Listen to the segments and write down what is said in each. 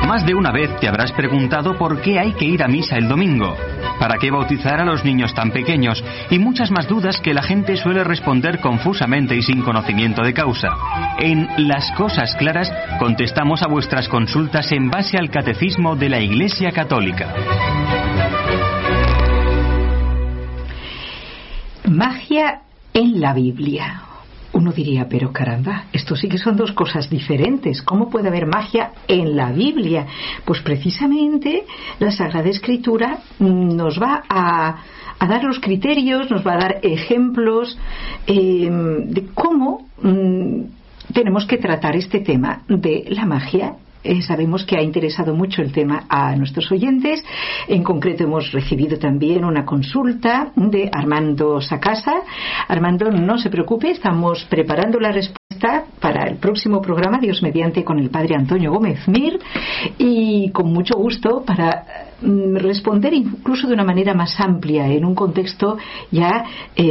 Más de una vez te habrás preguntado por qué hay que ir a misa el domingo, para qué bautizar a los niños tan pequeños y muchas más dudas que la gente suele responder confusamente y sin conocimiento de causa. En Las Cosas Claras contestamos a vuestras consultas en base al Catecismo de la Iglesia Católica. Magia en la Biblia. Uno diría, pero caramba, esto sí que son dos cosas diferentes. ¿Cómo puede haber magia en la Biblia? Pues precisamente la Sagrada Escritura nos va a dar los criterios, nos va a dar ejemplos de cómo tenemos que tratar este tema de la magia. Sabemos que ha interesado mucho el tema a nuestros oyentes. En concreto hemos recibido también una consulta de Armando Sacasa. Armando, no se preocupe, estamos preparando la respuesta para el próximo programa, Dios mediante, con el padre Antonio Gómez Mir, y con mucho gusto para responder incluso de una manera más amplia, en un contexto ya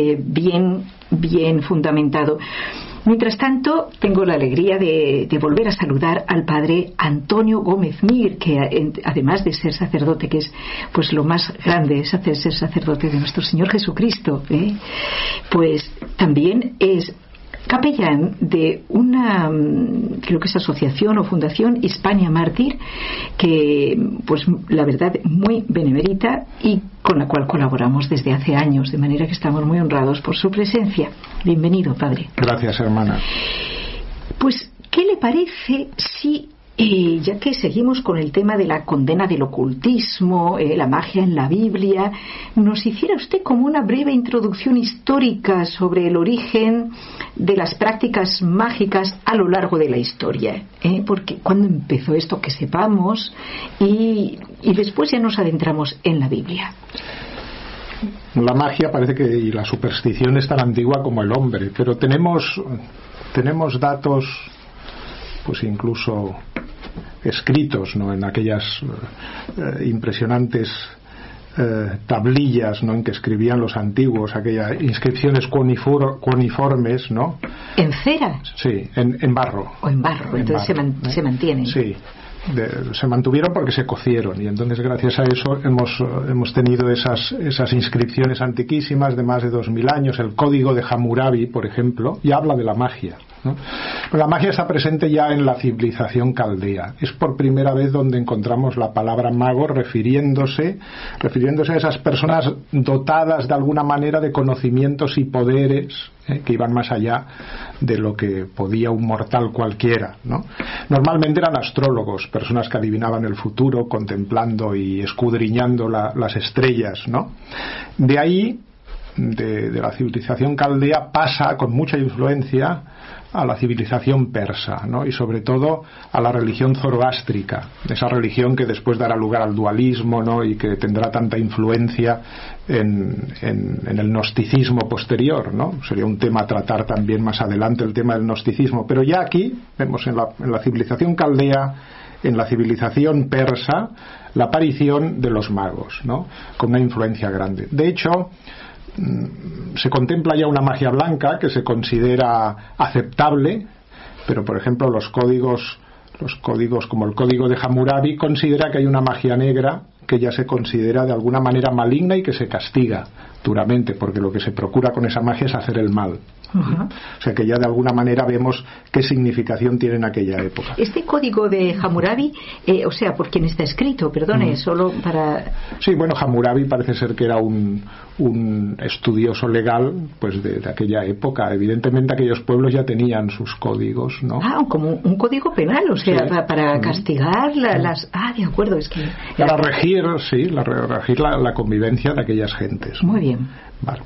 bien fundamentado. Mientras tanto, tengo la alegría de volver a saludar al padre Antonio Gómez Mir, que además de ser sacerdote, que es pues lo más grande, es ser sacerdote de nuestro Señor Jesucristo, pues también es capellán de una, creo que es asociación o fundación, Hispania Mártir, que pues la verdad muy benemérita y con la cual colaboramos desde hace años, de manera que estamos muy honrados por su presencia. Bienvenido, padre. Gracias, hermana. Pues, ¿qué le parece si ya que seguimos con el tema de la condena del ocultismo, la magia en la Biblia, nos hiciera usted como una breve introducción histórica sobre el origen de las prácticas mágicas a lo largo de la historia? Porque cuando empezó esto, que sepamos, y después ya nos adentramos en la Biblia. La magia parece que, y la superstición, es tan antigua como el hombre, pero tenemos datos, pues incluso escritos, ¿no?, en aquellas impresionantes tablillas, ¿no?, en que escribían los antiguos, aquellas inscripciones cuneiformes, ¿no? ¿En cera? Sí, en barro. O en barro, entonces se mantienen. Sí. Se mantuvieron porque se cocieron, y entonces gracias a eso hemos tenido esas inscripciones antiquísimas de más de 2000 años. El Código de Hammurabi, por ejemplo, ya habla de la magia, ¿no? La magia está presente ya en la civilización caldea. Es por primera vez donde encontramos la palabra mago refiriéndose a esas personas dotadas de alguna manera de conocimientos y poderes que iban más allá de lo que podía un mortal cualquiera, ¿no? Normalmente eran astrólogos, personas que adivinaban el futuro contemplando y escudriñando las estrellas, ¿no? De ahí, de la civilización caldea, pasa con mucha influencia a la civilización persa, ¿no?, y sobre todo a la religión zoroástrica, esa religión que después dará lugar al dualismo, ¿no?, y que tendrá tanta influencia en el gnosticismo posterior, ¿no? Sería un tema a tratar también más adelante, el tema del gnosticismo, pero ya aquí vemos en la civilización caldea, en la civilización persa, la aparición de los magos, ¿no?, con una influencia grande. De hecho, se contempla ya una magia blanca que se considera aceptable, pero por ejemplo los códigos como el Código de Hammurabi considera que hay una magia negra que ya se considera de alguna manera maligna y que se castiga duramente, porque lo que se procura con esa magia es hacer el mal. Uh-huh. O sea que ya de alguna manera vemos qué significación tiene en aquella época. Este Código de Hammurabi, o sea, ¿por quién está escrito? Perdone, solo para... Sí, bueno, Hammurabi parece ser que era un estudioso legal, pues de aquella época. Evidentemente aquellos pueblos ya tenían sus códigos, ¿no? Como un código penal, o sea, para castigar las... de acuerdo, es que... Para regir la convivencia de aquellas gentes, ¿no? Muy bien. Vale.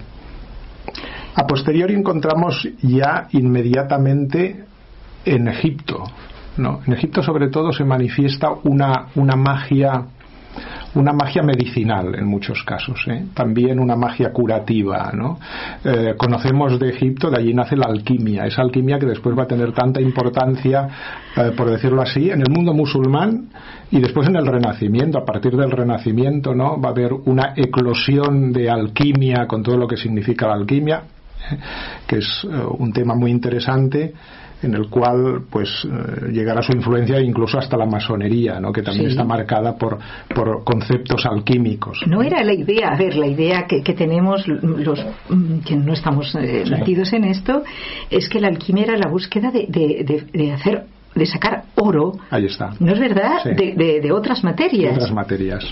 A posteriori encontramos ya inmediatamente en Egipto, ¿no? En Egipto sobre todo se manifiesta una magia medicinal en muchos casos, también una magia curativa, ¿no? Conocemos de Egipto, de allí nace la alquimia, esa alquimia que después va a tener tanta importancia, por decirlo así, en el mundo musulmán y después en el Renacimiento. A partir del Renacimiento, ¿no?, va a haber una eclosión de alquimia con todo lo que significa la alquimia, que es un tema muy interesante. en el cual pues llegará su influencia incluso hasta la masonería, ¿no? Que también está marcada por conceptos alquímicos. No era la idea, la idea que tenemos los que no estamos metidos en esto, es que la alquimia era la búsqueda de sacar oro. Ahí está. ¿No es verdad? Sí. De otras materias. De otras materias.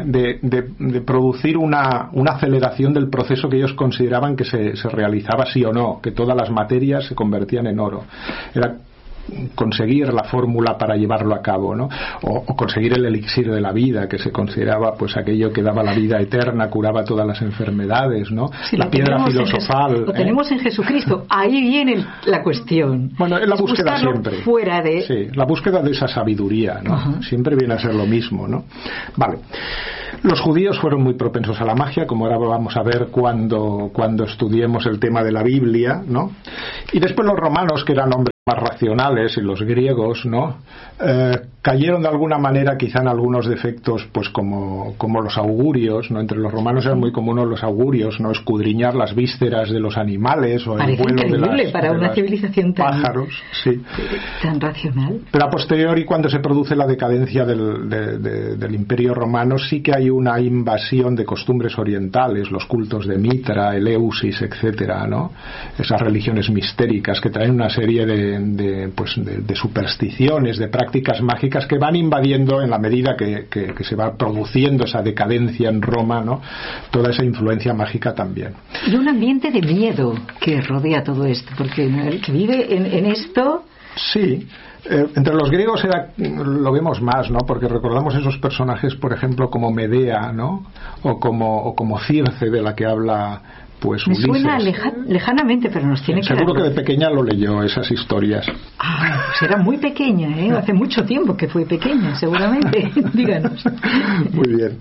De producir una aceleración del proceso que ellos consideraban que se realizaba sí o no, que todas las materias se convertían en oro. Era conseguir la fórmula para llevarlo a cabo, ¿no? O conseguir el elixir de la vida, que se consideraba pues aquello que daba la vida eterna, curaba todas las enfermedades, ¿no? Sí, la piedra filosofal. Lo tenemos en Jesucristo. Ahí viene la cuestión. Bueno, es la búsqueda siempre. Fuera de... Sí, la búsqueda de esa sabiduría, ¿no? Uh-huh. Siempre viene a ser lo mismo, ¿no? Vale. Los judíos fueron muy propensos a la magia, como ahora vamos a ver cuando estudiemos el tema de la Biblia, ¿no? Y después los romanos, que eran hombres más racionales, y los griegos, ¿no? Cayeron de alguna manera quizá en algunos defectos, pues como los augurios, ¿no? Entre los romanos eran muy comunes los augurios, ¿no? Escudriñar las vísceras de los animales o el vuelo para una civilización tan pájaros, sí, tan racional. Pero a posteriori, cuando se produce la decadencia del Imperio Romano, sí que hay una invasión de costumbres orientales, los cultos de Mitra, Eleusis, etcétera, ¿no? Esas religiones mistéricas que traen una serie de supersticiones, de prácticas mágicas que van invadiendo en la medida que se va produciendo esa decadencia en Roma, ¿no? Toda esa influencia mágica también. Y un ambiente de miedo que rodea todo esto, porque el que vive en esto... Sí. Entre los griegos lo vemos más, ¿no? Porque recordamos esos personajes, por ejemplo, como Medea, ¿no? O como Circe, de la que habla pues me Ulises. Suena lejanamente, pero nos tiene que seguro que de pequeña lo leyó, esas historias. Pues era muy pequeña, ¿eh? Hace mucho tiempo que fue pequeña, seguramente. Díganos. Muy bien.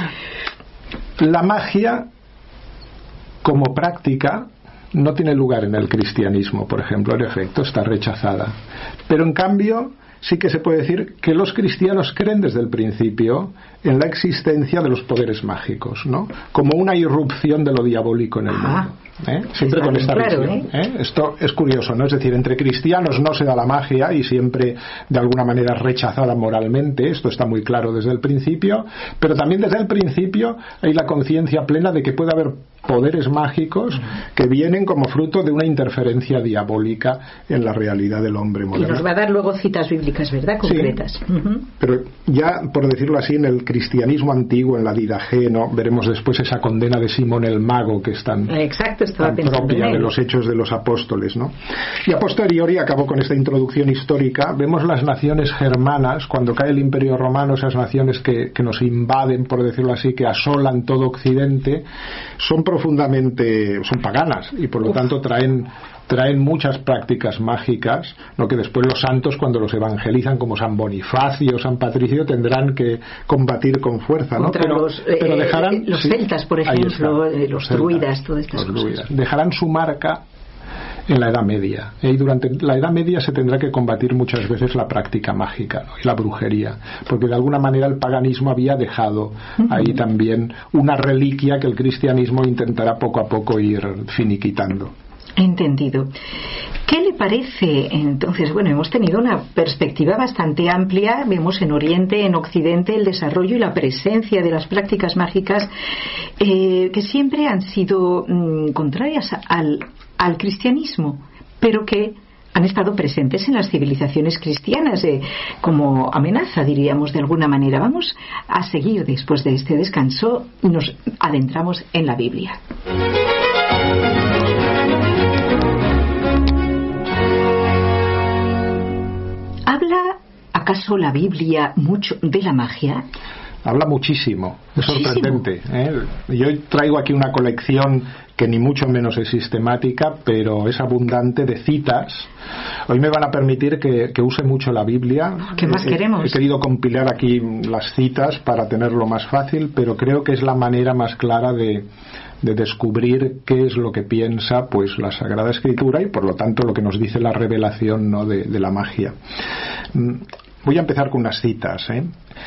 La magia como práctica no tiene lugar en el cristianismo, por ejemplo, en efecto, está rechazada. Pero en cambio, sí que se puede decir que los cristianos creen desde el principio en la existencia de los poderes mágicos, ¿no? Como una irrupción de lo diabólico en el mundo. Siempre con esta visión. Esto es curioso, ¿no? Es decir, entre cristianos no se da la magia y siempre de alguna manera rechazada moralmente, esto está muy claro desde el principio, pero también desde el principio hay la conciencia plena de que puede haber poderes mágicos que vienen como fruto de una interferencia diabólica en la realidad del hombre moderno. Y nos va a dar luego citas bíblicas, ¿verdad? Concretas. Sí, pero ya, por decirlo así, en el cristianismo antiguo, en la Didache, ¿no? Veremos después esa condena de Simón el Mago, que es tan propia de los Hechos de los Apóstoles, ¿no? Y a posteriori, acabo con esta introducción histórica, vemos las naciones germanas, cuando cae el Imperio Romano, esas naciones que nos invaden, por decirlo así, que asolan todo Occidente, son paganas y por lo tanto traen muchas prácticas mágicas, lo que después los santos, cuando los evangelizan, como San Bonifacio, San Patricio, tendrán que combatir con fuerza, ¿no? Pero dejarán los celtas, por ejemplo, los druidas, todas estas cosas. Dejarán su marca en la Edad Media, y durante la Edad Media se tendrá que combatir muchas veces la práctica mágica, ¿no? Y la brujería, porque de alguna manera el paganismo había dejado ahí también una reliquia que el cristianismo intentará poco a poco ir finiquitando. Entendido. ¿Qué le parece entonces? Bueno, hemos tenido una perspectiva bastante amplia, vemos en Oriente, en Occidente, el desarrollo y la presencia de las prácticas mágicas que siempre han sido contrarias al cristianismo, pero que han estado presentes en las civilizaciones cristianas como amenaza, diríamos, de alguna manera. Vamos a seguir después de este descanso y nos adentramos en la Biblia. ¿Habla acaso la Biblia mucho de la magia? Habla muchísimo, es sorprendente, ¿eh? Yo traigo aquí una colección que ni mucho menos es sistemática, pero es abundante de citas. Hoy me van a permitir que use mucho la Biblia. ¿Qué más queremos? He querido compilar aquí las citas para tenerlo más fácil, pero creo que es la manera más clara de descubrir qué es lo que piensa pues la Sagrada Escritura y por lo tanto lo que nos dice la revelación, ¿no? de la magia. Voy a empezar con unas citas,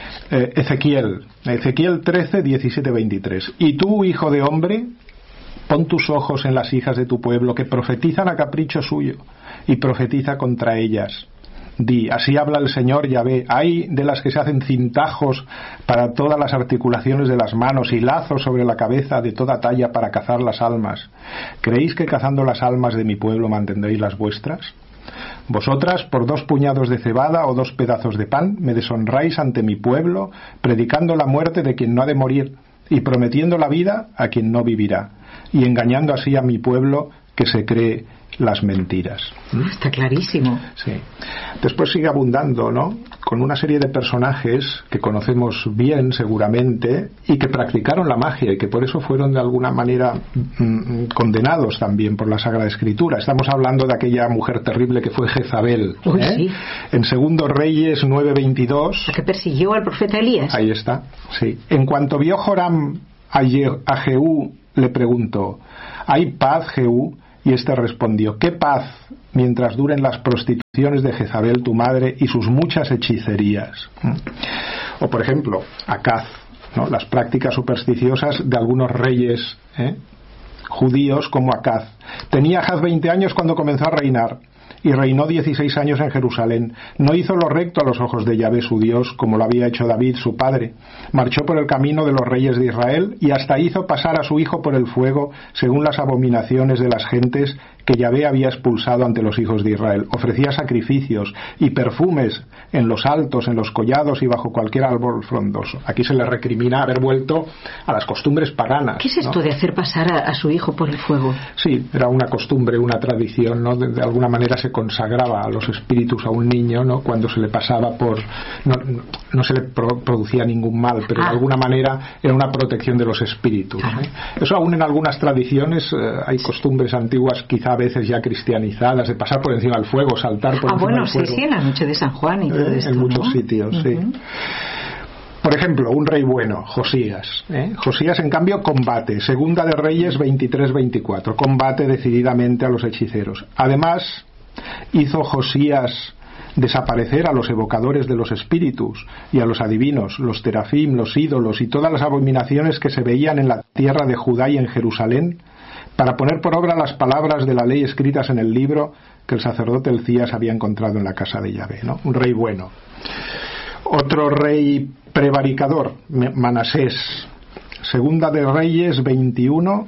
Ezequiel 13, 17, 23. Y tú, hijo de hombre, pon tus ojos en las hijas de tu pueblo, que profetizan a capricho suyo, y profetiza contra ellas. Di, así habla el Señor Yahvé, hay de las que se hacen cintajos para todas las articulaciones de las manos y lazos sobre la cabeza de toda talla para cazar las almas. ¿Creéis que cazando las almas de mi pueblo mantendréis las vuestras? Vosotras, por 2 puñados de cebada o 2 pedazos de pan, me deshonráis ante mi pueblo, predicando la muerte de quien no ha de morir, y prometiendo la vida a quien no vivirá, y engañando así a mi pueblo que se cree las mentiras. Está clarísimo. Sí. Después sigue abundando, ¿no?, con una serie de personajes que conocemos bien seguramente y que practicaron la magia y que por eso fueron de alguna manera condenados también por la Sagrada Escritura. Estamos hablando de aquella mujer terrible que fue Jezabel. Sí. En Segundo Reyes 9:22. La que persiguió al profeta Elías. Ahí está, sí. En cuanto vio Joram a Jehú, le preguntó: ¿hay paz, Jehú? Y éste respondió: ¿qué paz mientras duren las prostituciones de Jezabel tu madre y sus muchas hechicerías? O por ejemplo, Acaz, ¿no?, las prácticas supersticiosas de algunos reyes judíos como Acaz. Tenía Acaz 20 años cuando comenzó a reinar, y reinó 16 años en Jerusalén. No hizo lo recto a los ojos de Yahvé su Dios, como lo había hecho David su padre. Marchó por el camino de los reyes de Israel, y hasta hizo pasar a su hijo por el fuego, según las abominaciones de las gentes que Yahvé había expulsado ante los hijos de Israel. Ofrecía sacrificios y perfumes en los altos, en los collados y bajo cualquier árbol frondoso. Aquí se le recrimina haber vuelto a las costumbres paganas. ¿Qué es esto, ¿no?, de hacer pasar a su hijo por el fuego? Sí, era una costumbre, una tradición, ¿no? De alguna manera se consagraba a los espíritus a un niño, ¿no?, cuando se le pasaba por... No se le producía ningún mal, pero de alguna manera era una protección de los espíritus. Eso aún en algunas tradiciones hay costumbres antiguas, quizá a veces ya cristianizadas, de pasar por encima del fuego, saltar por encima del fuego. Sí, en la noche de San Juan y todo esto, en muchos, ¿no?, sitios, sí. Por ejemplo, un rey bueno, Josías. Josías, en cambio, combate. Segunda de Reyes 23-24. Combate decididamente a los hechiceros. Además, hizo Josías desaparecer a los evocadores de los espíritus y a los adivinos, los terafim, los ídolos y todas las abominaciones que se veían en la tierra de Judá y en Jerusalén, para poner por obra las palabras de la ley escritas en el libro que el sacerdote Elías había encontrado en la casa de Yahvé, ¿no? Un rey bueno. Otro rey prevaricador, Manasés. Segunda de Reyes 21,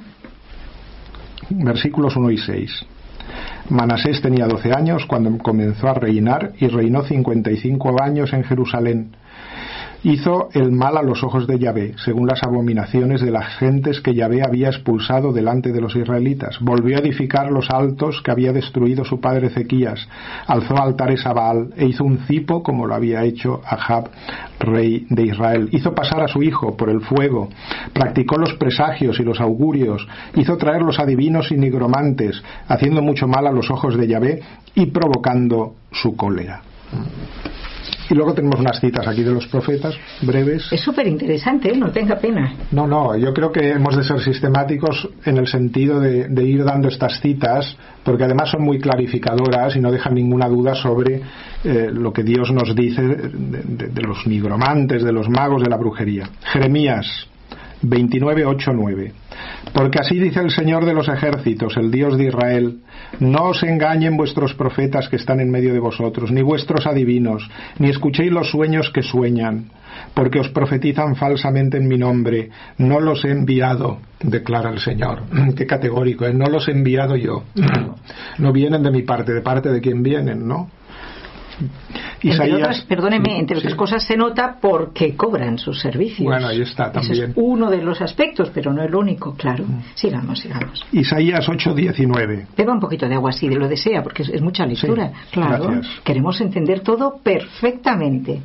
versículos 1 y 6. Manasés tenía 12 años cuando comenzó a reinar y reinó 55 años en Jerusalén. Hizo el mal a los ojos de Yahvé, según las abominaciones de las gentes que Yahvé había expulsado delante de los israelitas. Volvió a edificar los altos que había destruido su padre Ezequías. Alzó altares a Baal e hizo un cipo como lo había hecho Ahab, rey de Israel. Hizo pasar a su hijo por el fuego. Practicó los presagios y los augurios. Hizo traer los adivinos y nigromantes, haciendo mucho mal a los ojos de Yahvé y provocando su cólera. Y luego tenemos unas citas aquí de los profetas, breves. Es súper interesante, no tenga pena. No, yo creo que hemos de ser sistemáticos en el sentido de ir dando estas citas, porque además son muy clarificadoras y no dejan ninguna duda sobre lo que Dios nos dice de los nigromantes, de los magos, de la brujería. Jeremías 29:8-9. Porque así dice el Señor de los ejércitos, el Dios de Israel: no os engañen vuestros profetas que están en medio de vosotros, ni vuestros adivinos, ni escuchéis los sueños que sueñan, porque os profetizan falsamente en mi nombre. No los he enviado, declara el Señor. Qué categórico, no los he enviado yo. No vienen de mi parte, ¿de parte de quién vienen, no? Isaías, entre otras cosas se nota porque cobran sus servicios. Bueno, ahí está también. Ese es uno de los aspectos, pero no el único, claro. Sigamos. Isaías 8:19. Beba un poquito de agua si lo desea, porque es mucha lectura. Sí, claro. Gracias. Queremos entender todo perfectamente.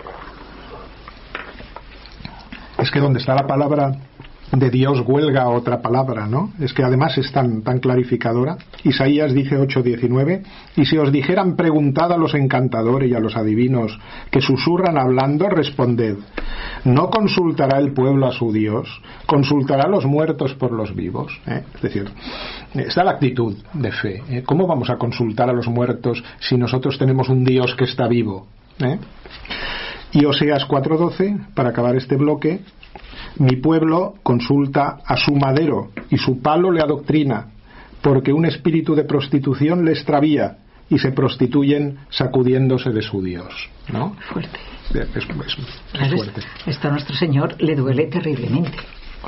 Es que donde está la palabra de Dios huelga otra palabra, ¿no? Es que además es tan clarificadora. Isaías dice 8:19: y si os dijeran, preguntad a los encantadores y a los adivinos que susurran hablando, responded: ¿no consultará el pueblo a su Dios? ¿Consultará a los muertos por los vivos? Es decir, está la actitud de fe. ¿Cómo vamos a consultar a los muertos si nosotros tenemos un Dios que está vivo? Y Oseas 4:12, para acabar este bloque: Mi pueblo consulta a su madero y su palo le adoctrina, porque un espíritu de prostitución le extravía y se prostituyen sacudiéndose de su Dios, ¿no? Fuerte. Es fuerte. Esto a nuestro Señor le duele terriblemente.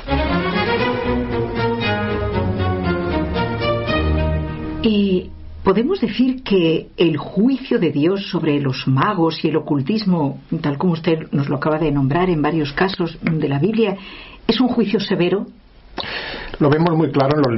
Y podemos decir que el juicio de Dios sobre los magos y el ocultismo, tal como usted nos lo acaba de nombrar en varios casos de la Biblia, ¿es un juicio severo? Lo vemos muy claro en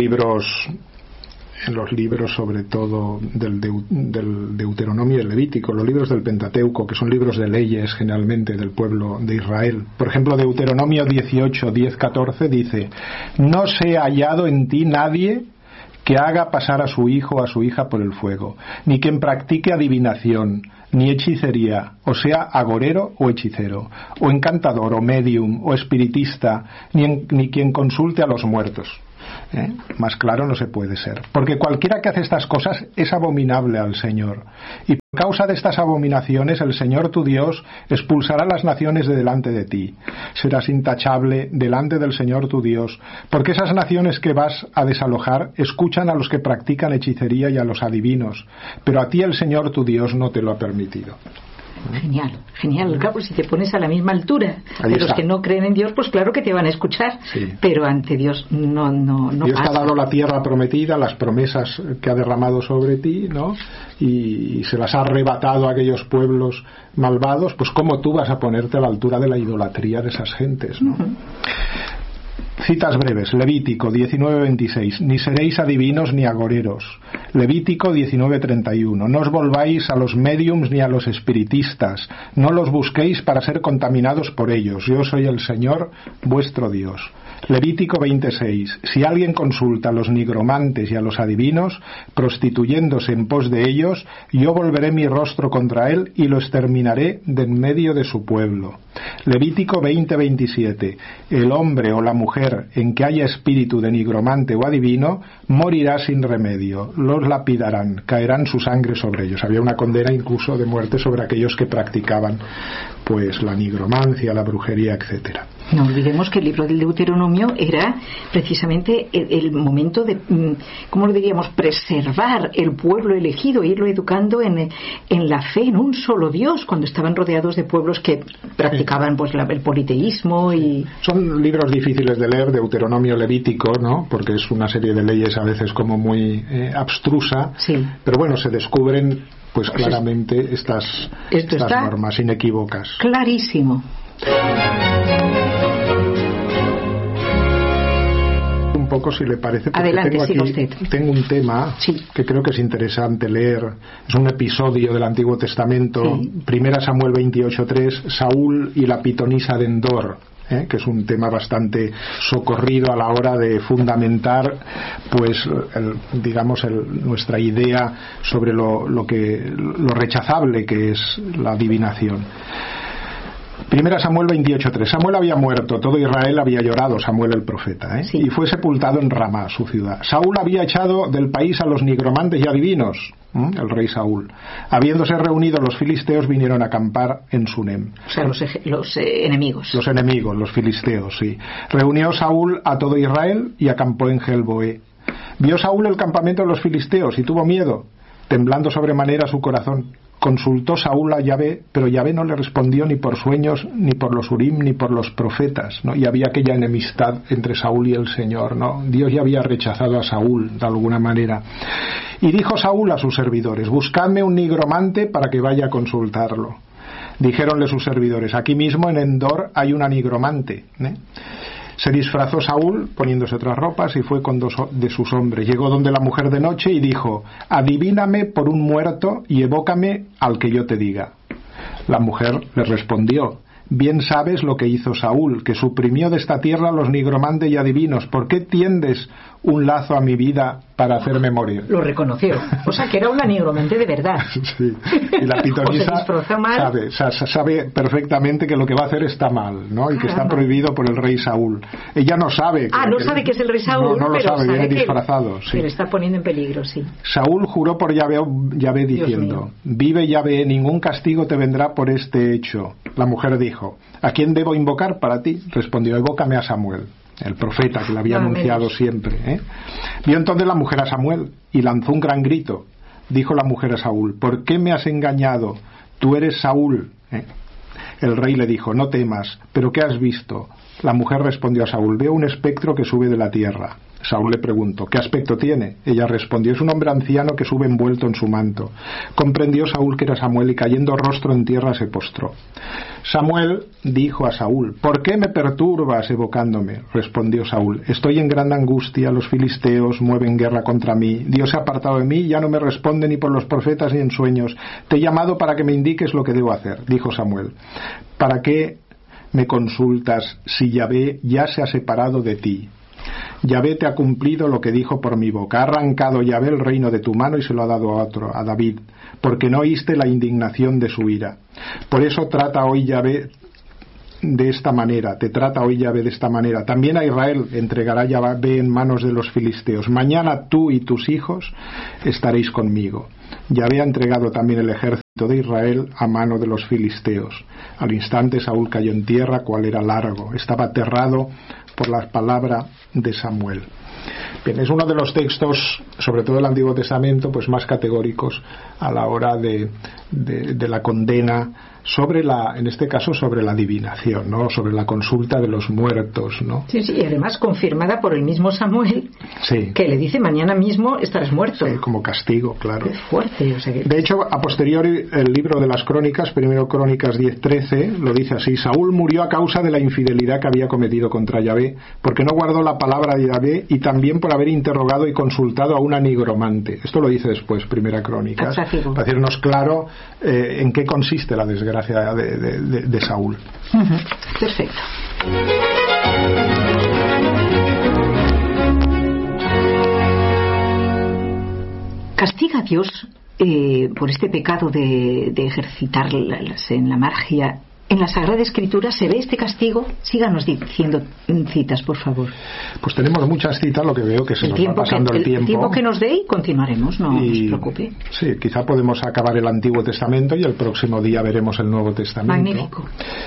los libros sobre todo del Deuteronomio y el Levítico, los libros del Pentateuco, que son libros de leyes generalmente del pueblo de Israel. Por ejemplo, Deuteronomio 18, 10, 14 dice: no sea hallado en ti nadie que haga pasar a su hijo o a su hija por el fuego, ni quien practique adivinación, ni hechicería, o sea, agorero o hechicero, o encantador, o medium, o espiritista, ni quien consulte a los muertos. Más claro no se puede ser, porque cualquiera que hace estas cosas es abominable al Señor, y por causa de estas abominaciones el Señor tu Dios expulsará las naciones de delante de ti. Serás intachable delante del Señor tu Dios, porque esas naciones que vas a desalojar escuchan a los que practican hechicería y a los adivinos, pero a ti el Señor tu Dios no te lo ha permitido. Genial. Claro, si te pones a la misma altura de los que no creen en Dios, pues claro que te van a escuchar, sí. Pero ante Dios no Dios pasa. te ha dado la tierra prometida, las promesas que ha derramado sobre ti, ¿no? Y se las ha arrebatado a aquellos pueblos malvados. Pues ¿cómo tú vas a ponerte a la altura de la idolatría de esas gentes, ¿no? Uh-huh. Citas breves. Levítico 19:26. Ni seréis adivinos ni agoreros. Levítico 19:31. No os volváis a los médiums ni a los espiritistas. No los busquéis para ser contaminados por ellos. Yo soy el Señor vuestro Dios. Levítico 26. Si alguien consulta a los nigromantes y a los adivinos, prostituyéndose en pos de ellos, yo volveré mi rostro contra él y lo exterminaré de en medio de su pueblo. Levítico 20:27. El hombre o la mujer en que haya espíritu de nigromante o adivino morirá sin remedio. Los lapidarán, caerán su sangre sobre ellos. Había una condena incluso de muerte sobre aquellos que practicaban pues la nigromancia, la brujería, etcétera. No olvidemos que el libro del Deuteronomio era precisamente el momento de, ¿cómo lo diríamos?, preservar el pueblo elegido, irlo educando en la fe, en un solo Dios, cuando estaban rodeados de pueblos que practicaban pues el politeísmo. Y son libros difíciles de leer, Deuteronomio, Levítico, ¿no? Porque es una serie de leyes a veces como muy abstrusa, sí. Pero bueno, se descubren pues claramente estas normas inequívocas. Clarísimo. Un poco, si le parece, porque adelante, tengo un tema que creo que es interesante leer. Es un episodio del Antiguo Testamento, 1 Samuel 28:3, Saúl y la pitonisa de Endor, que es un tema bastante socorrido a la hora de fundamentar pues nuestra idea sobre lo rechazable que es la adivinación. 1 Samuel 28:3. Samuel había muerto, todo Israel había llorado, Samuel el profeta, y fue sepultado en Ramá, su ciudad. Saúl había echado del país a los nigromantes y adivinos, el rey Saúl. Habiéndose reunido los filisteos, vinieron a acampar en Sunem. O sea, los enemigos. Los enemigos, los filisteos, sí. Reunió Saúl a todo Israel y acampó en Gelboé. Vio Saúl el campamento de los filisteos y tuvo miedo, temblando sobremanera su corazón. Consultó Saúl a Yahvé, pero Yahvé no le respondió ni por sueños, ni por los Urim, ni por los profetas, ¿no? Y había aquella enemistad entre Saúl y el Señor, ¿no? Dios ya había rechazado a Saúl de alguna manera. Y dijo Saúl a sus servidores: buscadme un nigromante para que vaya a consultarlo. Dijéronle sus servidores: aquí mismo en Endor hay una nigromante, Se disfrazó Saúl poniéndose otras ropas y fue con 2 de sus hombres. Llegó donde la mujer de noche y dijo: adivíname por un muerto y evócame al que yo te diga. La mujer le respondió: bien sabes lo que hizo Saúl, que suprimió de esta tierra a los nigromantes y adivinos. ¿Por qué tiendes un lazo a mi vida para hacerme morir? Lo reconoció. O sea, que era una nigromante de verdad. Sí. Y la pitonisa sabe perfectamente que lo que va a hacer está mal, ¿no? Y que está prohibido por el rey Saúl. Ella no sabe que... sabe que es el rey Saúl. No lo sabe, viene disfrazado. Sí. Le está poniendo en peligro, sí. Saúl juró por Yahvé diciendo: vive Yahvé, ningún castigo te vendrá por este hecho. La mujer dijo: ¿a quién debo invocar para ti? Respondió: evócame a Samuel, el profeta que le había anunciado siempre. Vio entonces la mujer a Samuel y lanzó un gran grito. Dijo la mujer a Saúl: ¿por qué me has engañado? Tú eres Saúl. El rey le dijo: no temas. ¿Pero qué has visto? La mujer respondió a Saúl: veo un espectro que sube de la tierra. Saúl le preguntó: ¿qué aspecto tiene? Ella respondió: es un hombre anciano que sube envuelto en su manto. Comprendió Saúl que era Samuel y cayendo rostro en tierra se postró. Samuel dijo a Saúl: ¿por qué me perturbas evocándome? Respondió Saúl: estoy en gran angustia, los filisteos mueven guerra contra mí, Dios se ha apartado de mí, ya no me responde ni por los profetas ni en sueños. Te he llamado para que me indiques lo que debo hacer. Dijo Samuel: ¿para qué me consultas si Yahvé ya se ha separado de ti? Yahvé te ha cumplido lo que dijo por mi boca. Ha arrancado Yahvé el reino de tu mano y se lo ha dado a otro, a David, porque no oíste la indignación de su ira. Por eso trata hoy Yahvé de esta manera, te trata hoy Yahvé de esta manera. También a Israel entregará Yahvé en manos de los filisteos. Mañana tú y tus hijos estaréis conmigo. Yahvé ha entregado también el ejército de Israel a mano de los filisteos. Al instante Saúl cayó en tierra, cual era largo. Estaba aterrado por la palabra de Samuel. Bien, es uno de los textos, sobre todo del Antiguo Testamento, pues más categóricos a la hora de la condena sobre en este caso sobre la adivinación, ¿no? Sobre la consulta de los muertos, ¿no? Sí, y además confirmada por el mismo Samuel, sí, que le dice: mañana mismo estarás muerto. Sí, como castigo, claro. Qué fuerte, o sea que... De hecho, a posteriori, el libro de las Crónicas, primero Crónicas 10:13, lo dice así: Saúl murió a causa de la infidelidad que había cometido contra Yahvé, porque no guardó la palabra de Yahvé, y también por haber interrogado y consultado a una nigromante. Esto lo dice después, primera Crónicas, para hacernos claro en qué consiste la desgracia de Saúl. Perfecto. ¿Castiga a Dios por este pecado de ejercitar en la magia? ¿En la Sagrada Escritura se ve este castigo? Síganos diciendo citas, por favor. Pues tenemos muchas citas, lo que veo que se nos va pasando el tiempo. El tiempo que nos dé y continuaremos, no se preocupe. Sí, quizá podemos acabar el Antiguo Testamento y el próximo día veremos el Nuevo Testamento. Magnífico.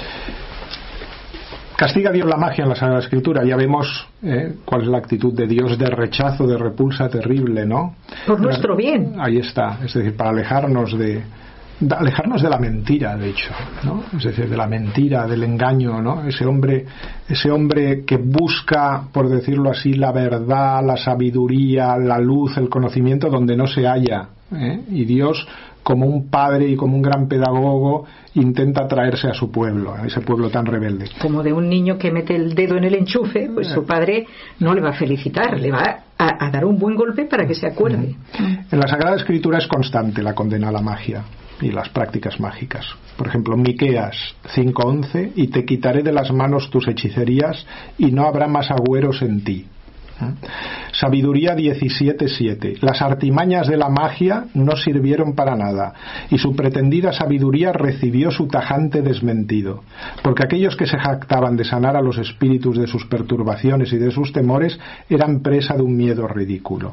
¿Castiga Dios la magia en la Sagrada Escritura? Ya vemos cuál es la actitud de Dios de rechazo, de repulsa terrible, ¿no? Por nuestro bien. Ahí está, es decir, para alejarnos de la mentira, de hecho, ¿no? Es decir, de la mentira, del engaño, ¿no? Ese hombre que busca, por decirlo así, la verdad, la sabiduría, la luz, el conocimiento donde no se halla, y Dios, como un padre y como un gran pedagogo, intenta traerse a su pueblo, a ese pueblo tan rebelde. Como de un niño que mete el dedo en el enchufe, pues su padre no le va a felicitar, le va a dar un buen golpe para que se acuerde. En la Sagrada Escritura es constante la condena a la magia y las prácticas mágicas. Por ejemplo, Miqueas 5:11: y te quitaré de las manos tus hechicerías y no habrá más agüeros en ti. Sabiduría 17:7: las artimañas de la magia no sirvieron para nada y su pretendida sabiduría recibió su tajante desmentido, porque aquellos que se jactaban de sanar a los espíritus de sus perturbaciones y de sus temores eran presa de un miedo ridículo.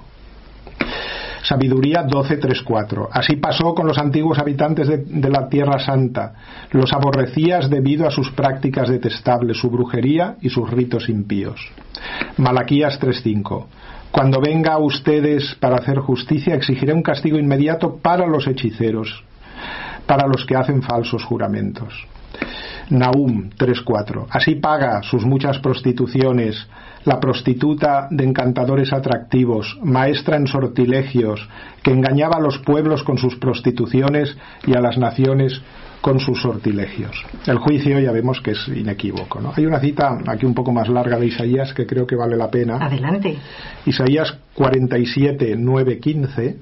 Sabiduría 12:3-4: así pasó con los antiguos habitantes de la Tierra Santa, los aborrecías debido a sus prácticas detestables, su brujería y sus ritos impíos. Malaquías 3:5: cuando venga a ustedes para hacer justicia, exigiré un castigo inmediato para los hechiceros, para los que hacen falsos juramentos. Nahum 3:4: así paga sus muchas prostituciones la prostituta de encantadores atractivos, maestra en sortilegios, que engañaba a los pueblos con sus prostituciones y a las naciones con sus sortilegios. El juicio ya vemos que es inequívoco, ¿no? Hay una cita aquí un poco más larga de Isaías que creo que vale la pena. Adelante. Isaías 47:9-15: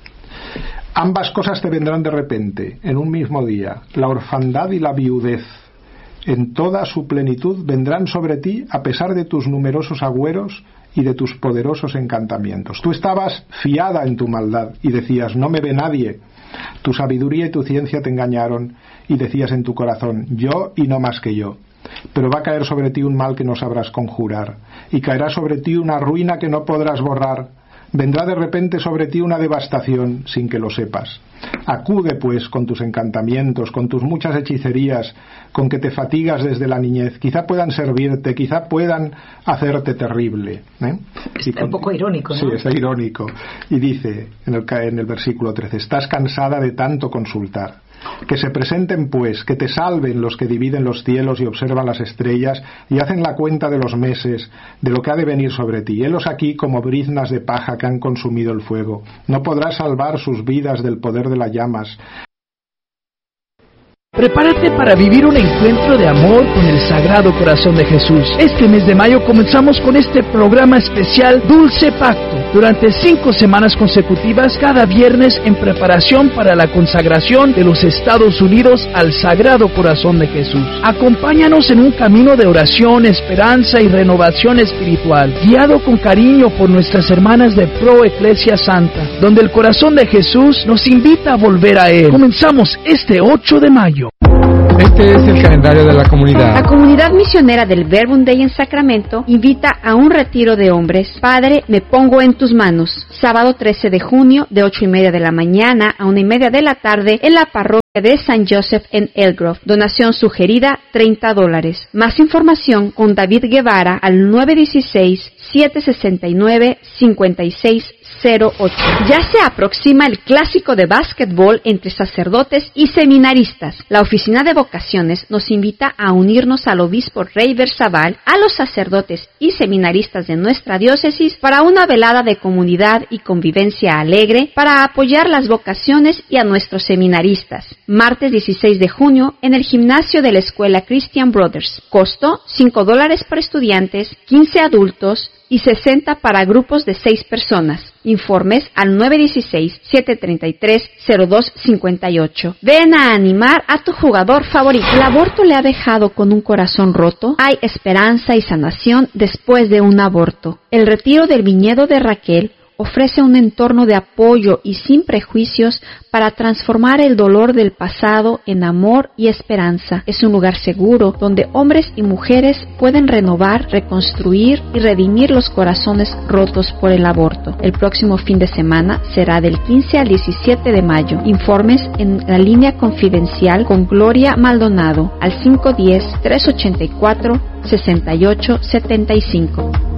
ambas cosas te vendrán de repente, en un mismo día, la orfandad y la viudez. En toda su plenitud vendrán sobre ti a pesar de tus numerosos agüeros y de tus poderosos encantamientos. Tú estabas fiada en tu maldad y decías: no me ve nadie. Tu sabiduría y tu ciencia te engañaron y decías en tu corazón: yo y no más que yo. Pero va a caer sobre ti un mal que no sabrás conjurar y caerá sobre ti una ruina que no podrás borrar. Vendrá de repente sobre ti una devastación sin que lo sepas. Acude, pues, con tus encantamientos, con tus muchas hechicerías, con que te fatigas desde la niñez. Quizá puedan servirte, quizá puedan hacerte terrible. Está un poco irónico, ¿no? Sí, está irónico. Y dice en el versículo 13, estás cansada de tanto consultar. Que se presenten, pues, que te salven los que dividen los cielos y observan las estrellas y hacen la cuenta de los meses, de lo que ha de venir sobre ti. Helos aquí como briznas de paja que han consumido el fuego. No podrás salvar sus vidas del poder de las llamas. Prepárate para vivir un encuentro de amor con el Sagrado Corazón de Jesús. Este mes de mayo comenzamos con este programa especial Dulce Pacto. Durante 5 semanas consecutivas, cada viernes en preparación para la consagración de los Estados Unidos al Sagrado Corazón de Jesús. Acompáñanos en un camino de oración, esperanza y renovación espiritual, guiado con cariño por nuestras hermanas de Pro Eclesia Santa, donde el Corazón de Jesús nos invita a volver a Él. Comenzamos este 8 de mayo. Este es el calendario de la comunidad. La comunidad misionera del Verbum Dei en Sacramento invita a un retiro de hombres. Padre, me pongo en tus manos. Sábado 13 de junio, de 8:30 de la mañana a 1:30 de la tarde, en la parroquia de San Joseph en Elgrove. Donación sugerida, $30. Más información con David Guevara al 916-769-5608. Ya se aproxima el clásico de básquetbol entre sacerdotes y seminaristas. La Oficina de Vocaciones nos invita a unirnos al obispo Rey Berzabal, a los sacerdotes y seminaristas de nuestra diócesis para una velada de comunidad y convivencia alegre para apoyar las vocaciones y a nuestros seminaristas. Martes 16 de junio en el gimnasio de la Escuela Christian Brothers. Costo $5 para estudiantes, 15 adultos y 60 para grupos de 6 personas. Informes al 916-733-0258. Ven a animar a tu jugador favorito. ¿El aborto le ha dejado con un corazón roto? Hay esperanza y sanación después de un aborto. El retiro del viñedo de Raquel ofrece un entorno de apoyo y sin prejuicios para transformar el dolor del pasado en amor y esperanza. Es un lugar seguro donde hombres y mujeres pueden renovar, reconstruir y redimir los corazones rotos por el aborto. El próximo fin de semana será del 15 al 17 de mayo. Informes en la línea confidencial con Gloria Maldonado al 510-384-6875.